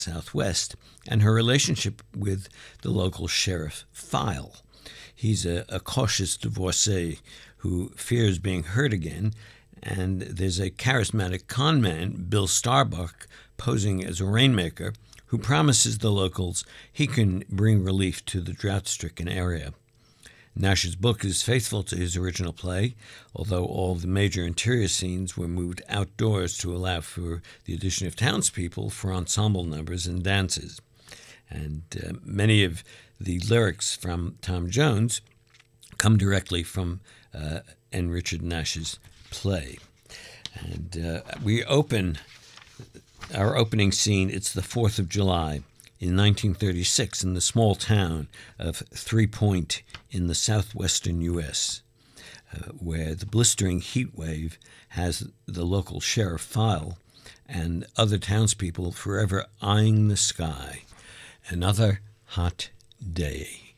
Southwest, and her relationship with the local sheriff File. He's a cautious divorcee who fears being hurt again, and there's a charismatic con man, Bill Starbuck, posing as a rainmaker, who promises the locals he can bring relief to the drought-stricken area. Nash's book is faithful to his original play, although all the major interior scenes were moved outdoors to allow for the addition of townspeople for ensemble numbers and dances. And many of the lyrics from Tom Jones come directly from N. Richard Nash's play. And we open our opening scene. It's the 4th of July in 1936 in the small town of Three Point in the southwestern U.S., where the blistering heat wave has the local sheriff File and other townspeople forever eyeing the sky. Another hot day.